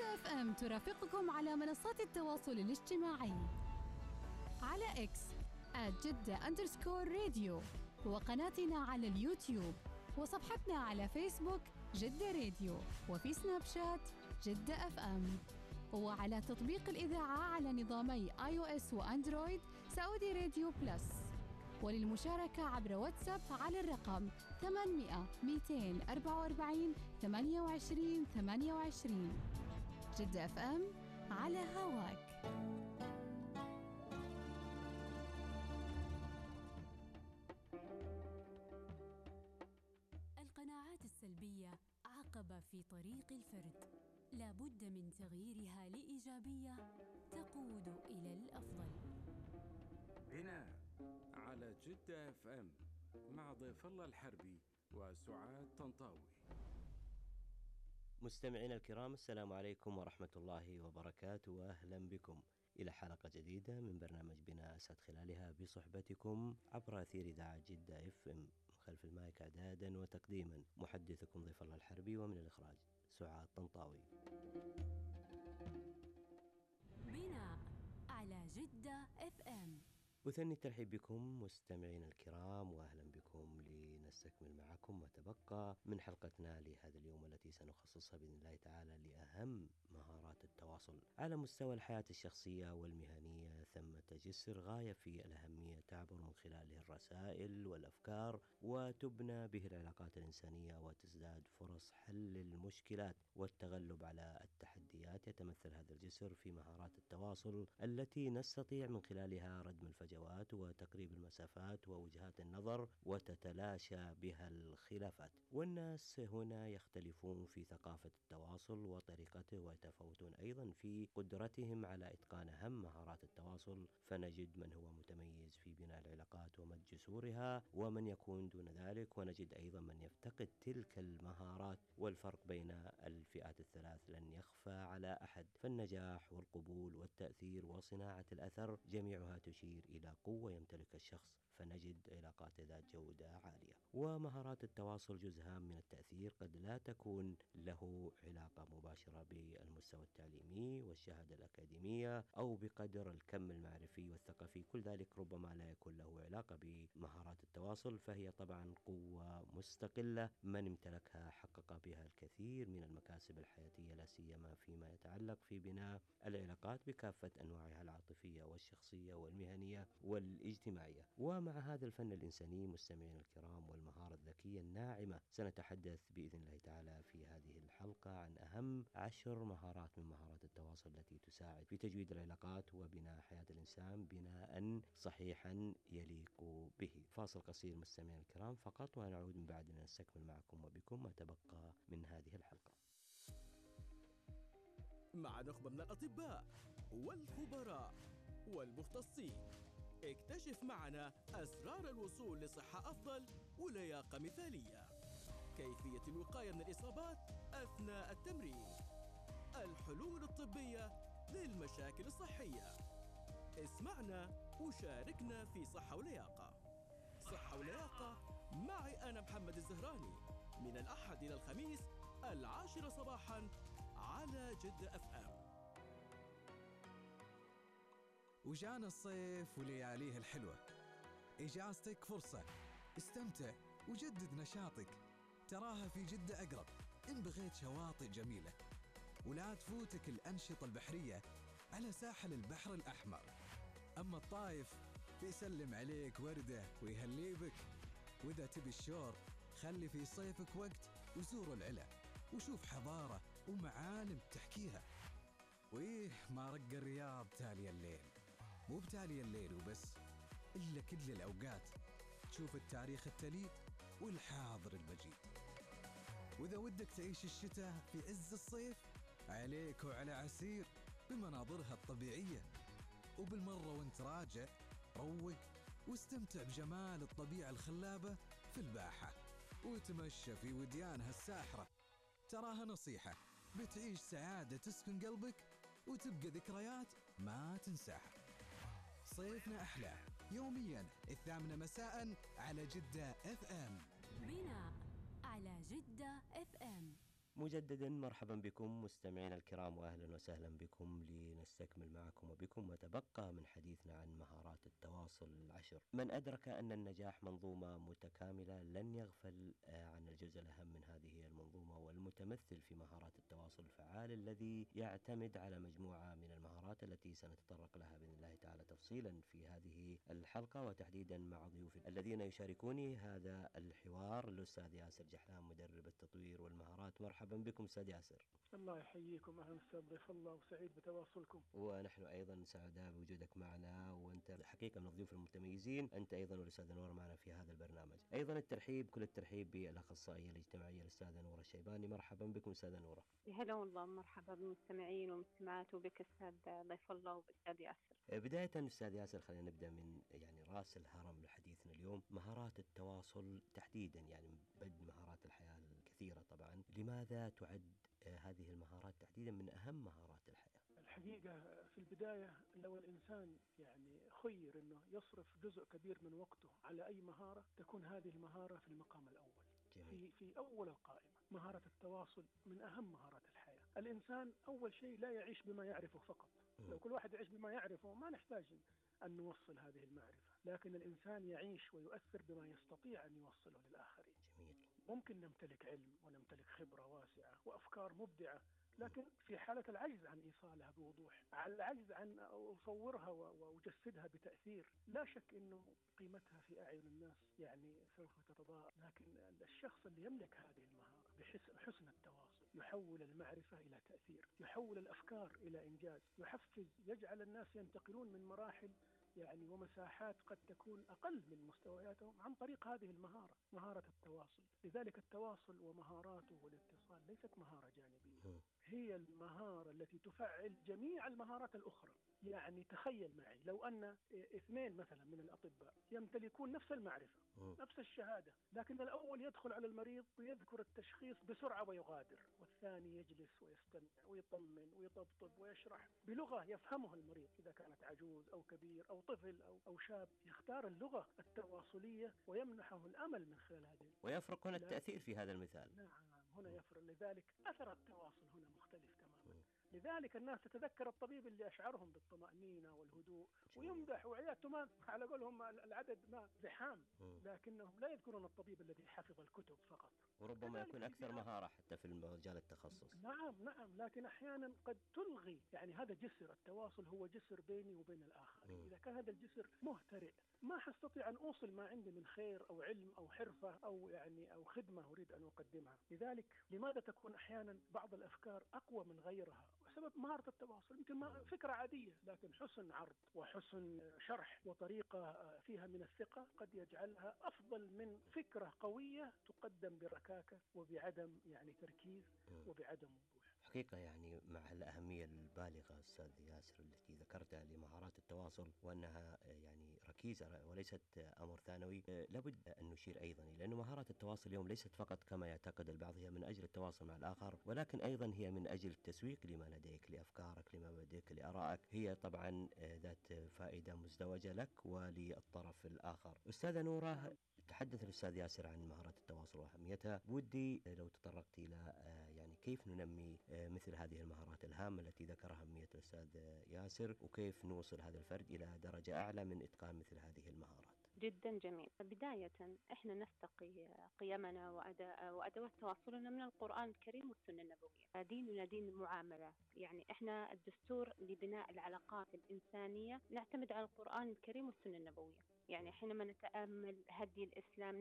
جدة اف ام ترافقكم على منصات التواصل الاجتماعي على اكس @جدة_راديو، وقناتنا على اليوتيوب، وصفحتنا على فيسبوك جدة راديو، وفي سناب شات جدة اف ام، وعلى تطبيق الإذاعة على نظامي iOS وأندرويد سعودي راديو بلس. وللمشاركة عبر واتساب على الرقم 800 244 28 28. جدة اف ام على هواك. القناعات السلبية عقبة في طريق الفرد، لا بد من تغييرها لإيجابية تقود إلى الأفضل. بناء على جدة اف ام مع ضيف الله الحربي وسعاد طنطاوي. مستمعينا الكرام، السلام عليكم ورحمة الله وبركاته، وأهلا بكم إلى حلقة جديدة من برنامج بناء أسعد خلالها بصحبتكم عبر أثير إذاعة جدة اف ام. خلف المايك إعدادا وتقديما محدثكم ضيف الله الحربي، ومن الإخراج سعاد طنطاوي. بناء على جدة اف ام. أثني الترحيب بكم مستمعين الكرام، وأهلا بكم لنستكمل معكم ما تبقى من حلقتنا لهذا اليوم، التي سنخصصها بإذن الله تعالى لأهم مهارات التواصل على مستوى الحياة الشخصية والمهنية. ثمة جسر غاية في الأهمية تعبر من خلاله الرسائل والأفكار، وتبنى به العلاقات الإنسانية، وتزداد فرص حل المشكلات والتغلب على التحديات. يتمثل هذا الجسر في مهارات التواصل التي نستطيع من خلالها ردم الفجوات وتقريب المسافات ووجهات النظر، وتتلاشى بها الخلافات. والناس هنا يختلفون في ثقافة التواصل وطريقته، ويتفاوتون أيضا في قدرتهم على إتقان أهم مهارات التواصل. فنجد من هو متميز في بناء العلاقات ومد جسورها، ومن يكون دون ذلك، ونجد أيضا من يفتقد تلك المهارات. والفرق بين الفئات الثلاث لن يخفى على أحد، فالنجاح والقبول والتأثير وصناعة الأثر جميعها تشير إلى قوة يمتلكها الشخص، فنجد علاقات ذات جودة عالية. ومهارات التواصل جزء هام من التأثير، قد لا تكون له علاقة مباشرة بالمستوى التعليمي والشهادة الأكاديمية أو بقدر الكم المعرفي والثقافي، كل ذلك ربما لا يكون له علاقة بمهارات التواصل، فهي طبعا قوة مستقلة من امتلكها حقق بها الكثير من المكاسب الحياتية، لا سيما فيما يتعلق في بناء العلاقات بكافة أنواعها العاطفية والشخصية والمهنية والاجتماعية. ومع هذا الفن الإنساني مستمعين الكرام والمهارة الذكية الناعمة، سنتحدث بإذن الله تعالى في هذه الحلقة عن أهم 10 مهارات من مهارات التواصل التي تساعد في تجويد العلاقات وبناء حياة الإنسان بناء صحيحا يليق به. فاصل قصير مستمعين الكرام فقط، ونعود من بعد نستكمل معكم وبكم ما تبقى من هذه الحلقة مع نخبة من الأطباء والخبراء والمختصين. اكتشف معنا أسرار الوصول لصحة أفضل ولياقة مثالية، كيفية الوقاية من الإصابات أثناء التمرين، الحلول الطبية للمشاكل الصحية. اسمعنا وشاركنا في صحة ولياقة. صحة ولياقة معي أنا محمد الزهراني، من الأحد إلى الخميس 10 صباحاً على جدة اف ام. وجانا الصيف ولياليه الحلوة، إجازتك فرصة، استمتع وجدد نشاطك، تراها في جدة أقرب إن بغيت شواطئ جميلة. ولا تفوتك الأنشطة البحرية على ساحل البحر الأحمر. أما الطايف بيسلم عليك وردة ويهلي بك. وإذا تبي الشور خلي في صيفك وقت وزور العلا وشوف حضارة ومعالم تحكيها. وإيه ما رق الرياض تالي الليل، مو بتالي الليل وبس، إلا كل الأوقات تشوف التاريخ التليد والحاضر المجيد. وإذا ودك تعيش الشتاء في عز الصيف، عليك وعلى عسير بمناظرها الطبيعية. وبالمرة وانت راجع روق واستمتع بجمال الطبيعة الخلابة في الباحة، وتمشى في وديانها الساحرة. تراها نصيحة بتعيش سعادة تسكن قلبك، وتبقى ذكريات ما تنساها. صيفنا أحلى يوميا 8 مساء على جدة اف ام. بناء على جدة اف ام. مجددا مرحبا بكم مستمعينا الكرام، وأهلا وسهلا بكم لنستكمل معكم وبكم ما تبقى من حديثنا عن مهارات التواصل العشر. من أدرك أن النجاح منظومة متكاملة لن يغفل عن الجزء الأهم من هذه المنظومة، والمتمثل في مهارات التواصل الفعال الذي يعتمد على مجموعة من المهارات التي سنتطرق لها بإذن الله تعالى تفصيلا في هذه الحلقة، وتحديدا مع ضيوفي الذين يشاركوني هذا الحوار. الأستاذ ياسر جحلان مدرب التطوير والمهارات، مرحبا بكم أستاذ ياسر. الله يحييكم، أهلا أستاذ ضيف الله، وسعيد بتواصلكم. ونحن أيضا سعداء بوجودك معنا، وأنت حقيقة من الضيوف المتميزين، أنت أيضا والأستاذة نورة معنا في هذا البرنامج. أيضا الترحيب، كل الترحيب بالأخصائية الاجتماعية الأستاذة نورة الشيباني، مرحبا بكم أستاذة نورة. هلا والله، مرحبا بالمستمعين والمستمعات، وبك أستاذ ضيف الله وبأستاذ ياسر. بداية أستاذ ياسر، خلينا نبدأ من رأس الهرم لحديثنا اليوم، مهارات التواصل تحديدا، يعني بد مهارات الحياة الكثيرة طبعا. لماذا تعد هذه المهارات تحديدا من أهم مهارات الحياة؟ الحقيقة في البداية لو الإنسان خير أنه يصرف جزء كبير من وقته على أي مهارة، تكون هذه المهارة في المقام الأول. جميل. في أول القائمة مهارة التواصل من أهم مهارات الحياة. الإنسان أول شيء لا يعيش بما يعرفه فقط. لو كل واحد يعيش بما يعرفه ما نحتاج أن نوصل هذه المعرفة، لكن الإنسان يعيش ويؤثر بما يستطيع أن يوصله للآخرين. جميل. ممكن نمتلك علم ونمتلك خبرة واسعة وأفكار مبدعة، لكن في حالة العجز عن إيصالها بوضوح، على العجز عن أصورها وأجسدها بتأثير، لا شك أنه قيمتها في أعين الناس سوف تتضاءل. لكن الشخص اللي يملك هذه المهارة بحسن التواصل يحول المعرفة إلى تأثير، يحول الأفكار إلى إنجاز، يجعل الناس ينتقلون من مراحل ومساحات قد تكون أقل من مستوياتهم عن طريق هذه المهارة، مهارة التواصل. لذلك التواصل ومهاراته والاتصال ليست مهارة جانبية، هي المهارة التي تفعل جميع المهارات الأخرى. تخيل معي لو أن اثنين مثلا من الأطباء يمتلكون نفس المعرفة، نفس الشهادة، لكن الأول يدخل على المريض ويذكر التشخيص بسرعة ويغادر، والثاني يجلس ويستمع ويطمن ويطبطب ويشرح بلغة يفهمها المريض، إذا كانت عجوز أو كبير أو طفل أو شاب، يختار اللغة التواصلية ويمنحه الأمل من خلال هذه. ويفرق هنا التأثير في هذا المثال. نعم، هنا يفرق. لذلك أثر التواصل هنا مختلف تماما. لذلك الناس تتذكر الطبيب اللي أشعرهم بالطمأنينة والهدوء ويمدح، وعيادته ما على قولهم العدد ما زحام، لكنهم لا يذكرون الطبيب الذي حفظ الكتب فقط، وربما يكون أكثر مهارة حتى في مجال التخصص. نعم، لكن أحيانا قد تلغي، هذا جسر التواصل، هو جسر بيني وبين الآخرين. إذا كان هذا الجسر مهترئ ما حستطيع أن أوصل ما عندي من خير أو علم أو حرفة أو خدمة أريد أن أقدمها. لذلك لماذا تكون أحيانا بعض الأفكار أقوى من غيرها؟ بسبب مهارة التواصل. يمكن فكرة عادية، لكن حسن عرض وحسن شرح وطريقة فيها من الثقة قد يجعلها أفضل من فكرة قوية تقدم بركاكة وبعدم تركيز وبعدم وضوح. حقيقة مع الأهمية البالغة أستاذ ياسر التي ذكرتها لمهارات التواصل، وأنها ركيزة وليست أمر ثانوي، لابد أن نشير أيضا إلى أن مهارات التواصل اليوم ليست فقط كما يعتقد البعض هي من أجل التواصل مع الآخر، ولكن أيضا هي من أجل التسويق لما لديك، لأفكارك، لما لديك، لآرائك. هي طبعا ذات فائدة مزدوجة لك وللطرف الآخر. أستاذة نورة، تحدث الأستاذ ياسر عن مهارات التواصل وأهميتها، ودي لو تطرقت إلى كيف ننمي مثل هذه المهارات الهامة التي ذكرها أهمية الأستاذ ياسر، وكيف نوصل هذا الفرد إلى درجة أعلى من إتقان مثل هذه المهارات. جدا جميل. بداية احنا نستقي قيمنا وأدوات تواصلنا من القرآن الكريم والسنة النبوية. ديننا دين المعاملة، احنا الدستور لبناء العلاقات الإنسانية نعتمد على القرآن الكريم والسنة النبوية. حينما نتأمل هدي الإسلام